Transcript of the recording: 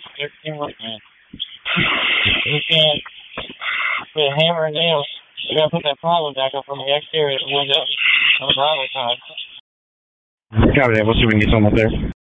They're too much, man. You can't put a hammer and nails. You gotta put that plywood back up on the exterior of the window on the driveway side. Copy that. We'll see if we can get someone up there.